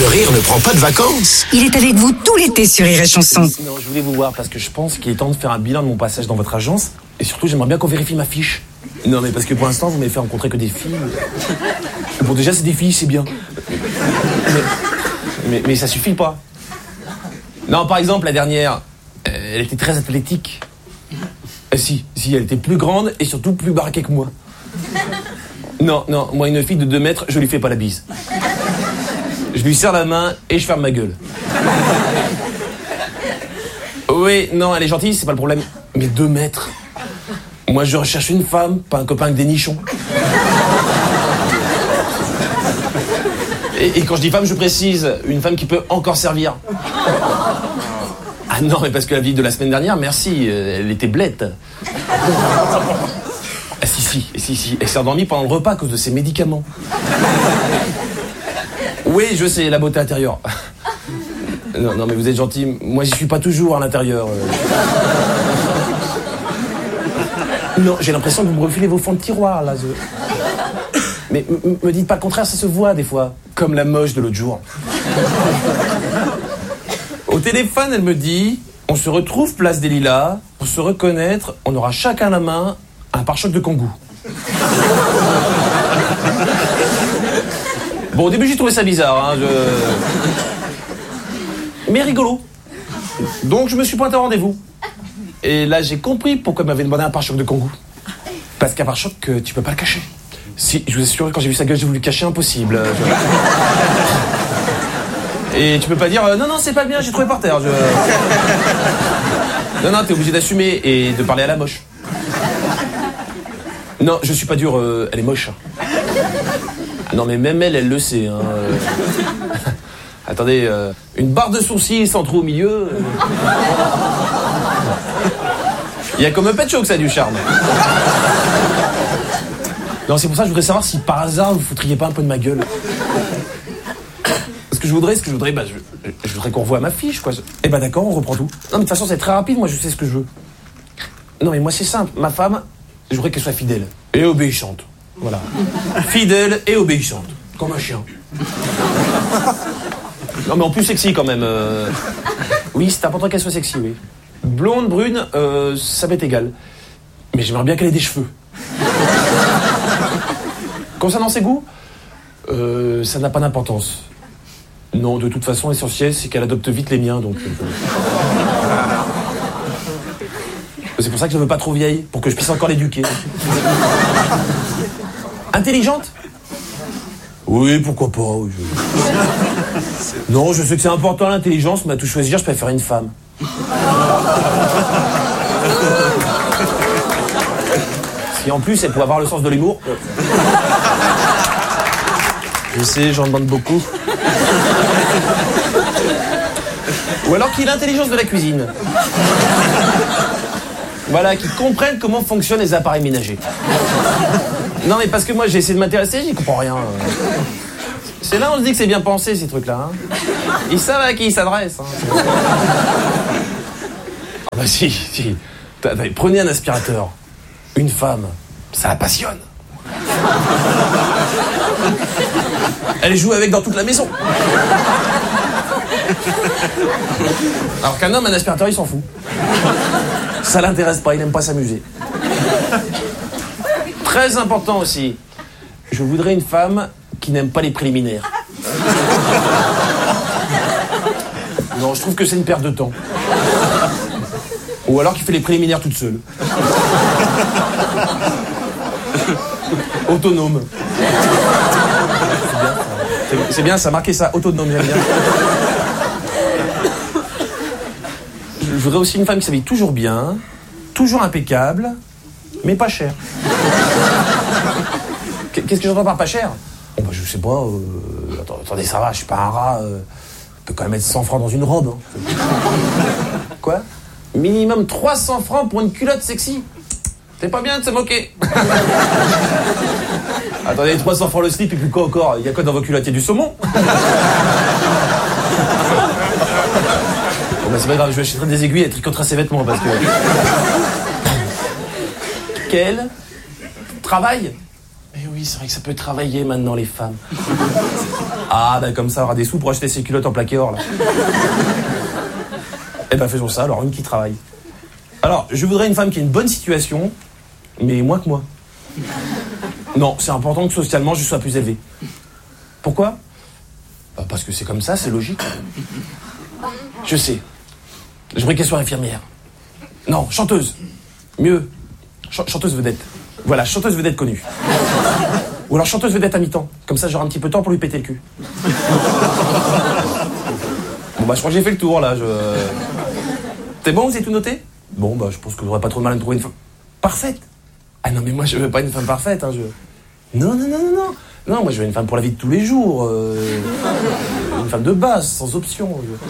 Rire ne prend pas de vacances. Il est avec vous tout l'été sur Rire et Chanson. Non, je voulais vous voir parce que je pense qu'il est temps de faire un bilan de mon passage dans votre agence. Et surtout, j'aimerais bien qu'on vérifie ma fiche. Non, mais parce que pour l'instant, vous m'avez fait rencontrer que des filles. Bon, déjà, c'est des filles, c'est bien. Mais ça suffit pas. Non, par exemple, la dernière, elle était très athlétique. Si, elle était plus grande et surtout plus baraquée que moi. Non, moi, une fille de 2 mètres, je lui fais pas la bise. Je lui serre la main et je ferme ma gueule. Oui, non, elle est gentille, c'est pas le problème. Mais 2 mètres. Moi, je recherche une femme, pas un copain avec des nichons. Et quand je dis femme, je précise, une femme qui peut encore servir. Ah non, mais parce que la vie de la semaine dernière, merci, elle était blette. Ah si, elle s'est endormie pendant le repas à cause de ses médicaments. Oui, je sais, la beauté intérieure. Non, mais vous êtes gentil, moi j'y suis pas toujours à l'intérieur. Non, j'ai l'impression que vous me refilez vos fonds de tiroir, là. Mais me dites pas le contraire, ça se voit des fois. Comme la moche de l'autre jour. Au téléphone, elle me dit, on se retrouve place des Lilas, pour se reconnaître, on aura chacun à la main un pare-choc de Kangoo. Bon, au début, j'ai trouvé ça bizarre, hein, mais rigolo. Donc, je me suis pointé à rendez-vous. Et là, j'ai compris pourquoi elle m'avait demandé un pare-choc de Kangoo. Parce qu'un pare-choc, tu peux pas le cacher. Si, je vous assure, quand j'ai vu sa gueule, j'ai voulu le cacher, impossible. Et tu peux pas dire, non, c'est pas bien, j'ai trouvé par terre. Non, t'es obligé d'assumer et de parler à la moche. Non, je suis pas dur, elle est moche. Non, mais même elle le sait. Hein. Attendez, une barre de sourcils sans trou au milieu. Il y a comme un pet show que ça a du charme. Non, c'est pour ça que je voudrais savoir si par hasard vous foutriez pas un peu de ma gueule. Ce que je voudrais, je voudrais qu'on revoie ma fiche, quoi. Eh ben d'accord, on reprend tout. Non, mais de toute façon, c'est très rapide, moi je sais ce que je veux. Non, mais moi c'est simple, ma femme, je voudrais qu'elle soit fidèle et obéissante. Voilà. Fidèle et obéissante. Comme un chien. Non, mais en plus sexy quand même. Oui, c'est important qu'elle soit sexy, oui. Blonde, brune, ça m'est égal. Mais j'aimerais bien qu'elle ait des cheveux. Concernant ses goûts, ça n'a pas d'importance. Non, de toute façon, l'essentiel, c'est qu'elle adopte vite les miens, donc... C'est pour ça que je ne veux pas trop vieille, pour que je puisse encore l'éduquer. Intelligente ? Oui, pourquoi pas. Oui, Non, je sais que c'est important l'intelligence, mais à tout choisir, je préfère une femme. Si en plus, elle peut avoir le sens de l'humour... Je sais, j'en demande beaucoup. Ou alors qu'il ait l'intelligence de la cuisine. Voilà, qu'ils comprennent comment fonctionnent les appareils ménagers. Non, mais parce que moi, j'ai essayé de m'intéresser, j'y comprends rien. C'est là où on se dit que c'est bien pensé, ces trucs-là. Hein. Ils savent à qui ils s'adressent. Hein. Ah bah si. Prenez un aspirateur. Une femme, ça la passionne. Elle joue avec dans toute la maison. Alors qu'un homme, un aspirateur, il s'en fout. Ça l'intéresse pas, il n'aime pas s'amuser. Très important aussi, je voudrais une femme qui n'aime pas les préliminaires. Non, je trouve que c'est une perte de temps. Ou alors qui fait les préliminaires toute seule. Autonome. C'est bien, ça a marqué ça, autonome, j'aime bien. Je voudrais aussi une femme qui s'habille toujours bien, toujours impeccable, mais pas cher. Qu'est-ce que j'entends par pas cher ? Bon, bah, je sais pas, attendez, ça va, je suis pas un rat, on peut quand même mettre 100 francs dans une robe. Hein. Quoi ? Minimum 300 francs pour une culotte sexy. C'est pas bien de se moquer. Attendez, 300 francs le slip et puis quoi encore ? Il y a quoi dans vos culottes ? Il y a du saumon ? Bon bah c'est pas grave, je vais acheter des aiguilles et tricoter ses vêtements parce que... Quel travail ? Mais oui, c'est vrai que ça peut travailler maintenant les femmes. Ah, bah comme ça, on aura des sous pour acheter ses culottes en plaqué or, là. Eh ben, faisons ça, alors, une qui travaille. Alors, je voudrais une femme qui a une bonne situation, mais moins que moi. Non, c'est important que socialement, je sois plus élevé. Pourquoi ? Bah, parce que c'est comme ça, c'est logique. Je sais. Je voudrais qu'elle soit infirmière. Non, chanteuse. Mieux. Chanteuse vedette. Voilà, chanteuse vedette connue. Ou alors chanteuse vedette à mi-temps. Comme ça, j'aurai un petit peu de temps pour lui péter le cul. Bon, bah, je crois que j'ai fait le tour, là. T'es bon, vous avez tout noté ? Bon, bah, je pense que j'aurais pas trop de mal à me trouver une femme parfaite. Ah non, mais moi, je veux pas une femme parfaite, hein, Non. Non, moi, je veux une femme pour la vie de tous les jours. Une femme de base, sans option.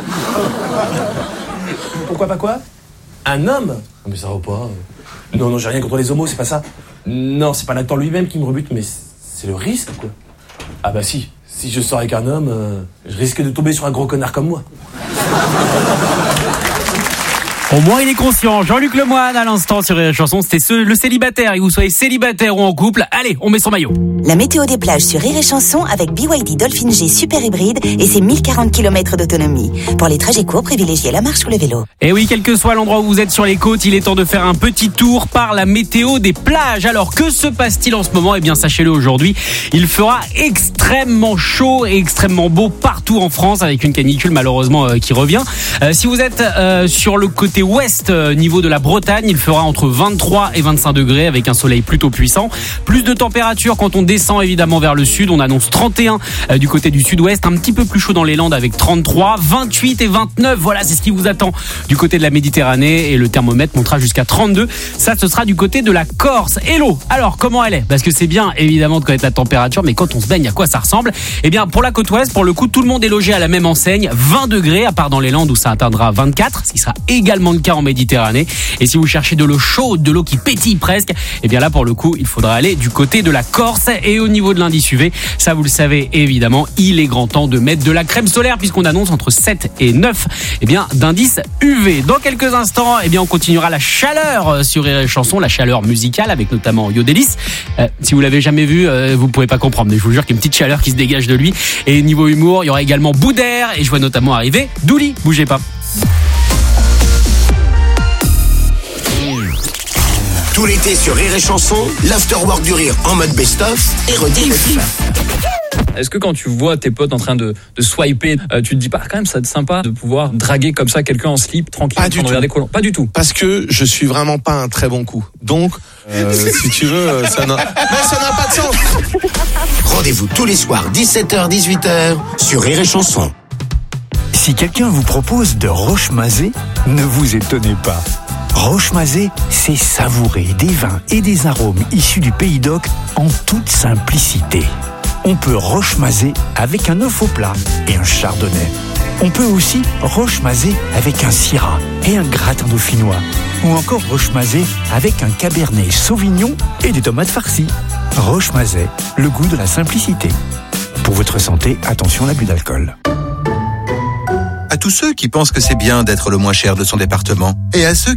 Pourquoi pas quoi ? Un homme ? Non, mais ça va pas. Non, j'ai rien contre les homos, c'est pas ça. Non, c'est pas l'acte en lui-même qui me rebute, mais c'est le risque, quoi. Ah bah si je sors avec un homme, je risque de tomber sur un gros connard comme moi. Au moins il est conscient. Jean-Luc Lemoyne à l'instant sur les chansons, c'était le célibataire. Et vous soyez célibataire ou en couple, allez, on met son maillot. La météo des plages sur Rire et Chanson avec BYD Dolphin G Super Hybride et ses 1040 km d'autonomie. Pour les trajets courts, privilégiez la marche ou le vélo. Et oui, quel que soit l'endroit où vous êtes sur les côtes, il est temps de faire un petit tour par la météo des plages. Alors, que se passe-t-il en ce moment ? Eh bien, sachez-le, aujourd'hui, il fera extrêmement chaud et extrêmement beau partout en France, avec une canicule malheureusement qui revient. Si vous êtes sur le côté ouest, niveau de la Bretagne, il fera entre 23 et 25 degrés avec un soleil plutôt puissant. Plus de température quand on descend évidemment vers le sud. On annonce 31 du côté du sud-ouest, un petit peu plus chaud dans les Landes avec 33, 28 et 29. Voilà, c'est ce qui vous attend du côté de la Méditerranée et le thermomètre montera jusqu'à 32. Ça, ce sera du côté de la Corse. Et l'eau, alors comment elle est ? Parce que c'est bien évidemment de connaître la température, mais quand on se baigne, à quoi ça ressemble ? Eh bien, pour la côte ouest, pour le coup, tout le monde est logé à la même enseigne, 20 degrés, à part dans les Landes où ça atteindra 24, ce qui sera également le cas en Méditerranée. Et si vous cherchez de l'eau chaude, de l'eau qui pétille presque, eh bien là, pour le coup, il faudra aller du côté de la Corse. Et au niveau de l'indice UV, ça vous le savez évidemment, il est grand temps de mettre de la crème solaire puisqu'on annonce entre 7 et 9 d'indice UV. Dans quelques instants, on continuera la chaleur sur Rire et Chanson, la chaleur musicale avec notamment Yodelis. Si vous l'avez jamais vu, vous pouvez pas comprendre, mais je vous jure qu'il y a une petite chaleur qui se dégage de lui. Et niveau humour, il y aura également Boudère et je vois notamment arriver Douli. Bougez pas. Tout l'été sur Rire et Chanson, l'afterwork du rire en mode best-of et rediff. Est-ce que quand tu vois tes potes en train de swiper, tu te dis pas quand même ça va être sympa de pouvoir draguer comme ça quelqu'un en slip tranquille Pas du tout. Regarder Colomb. Pas du tout. Parce que je suis vraiment pas un très bon coup. Donc, si tu veux, ça n'a pas de sens. Rendez-vous tous les soirs 17h-18h sur Rire et Chanson. Si quelqu'un vous propose de roche-mazé, ne vous étonnez pas. Roche-mazé, c'est savourer des vins et des arômes issus du Pays d'Oc en toute simplicité. On peut roche-mazé avec un œuf au plat et un chardonnay. On peut aussi roche-mazé avec un syrah et un gratin dauphinois. Ou encore roche-mazé avec un cabernet sauvignon et des tomates farcies. Roche-mazé, le goût de la simplicité. Pour votre santé, attention à l'abus d'alcool. À tous ceux qui pensent que c'est bien d'être le moins cher de son département et à ceux